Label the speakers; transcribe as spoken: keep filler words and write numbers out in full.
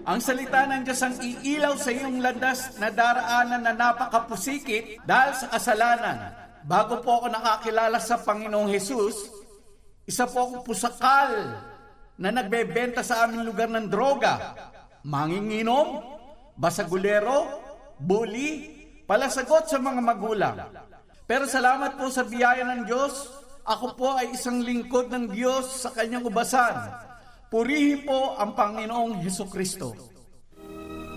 Speaker 1: Ang salita ng Diyos ang iilaw sa iyong landas na daraanan na napakapusikit dahil sa kasalanan. Bago po ako nakakilala sa Panginoong Hesus, isa po akong pusakal na nagbebenta sa aming lugar ng droga, manginginom, basagulero, bully, palasagot sa mga magulang. Pero salamat po sa biyaya ng Diyos, ako po ay isang lingkod ng Diyos sa kanyang ubasan. Purihin po ang Panginoong Hesukristo.